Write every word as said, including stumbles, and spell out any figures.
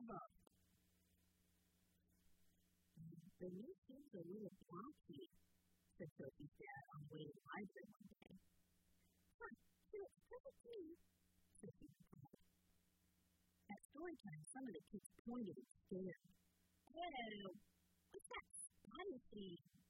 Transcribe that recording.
up. The new seems a little patchy, said Sophie's dad on the way to the library one day. Huh, so it's perfect to me, Sophie replied. At story time, some of the kids pointed and stared. Whoa, what's that spotty thing?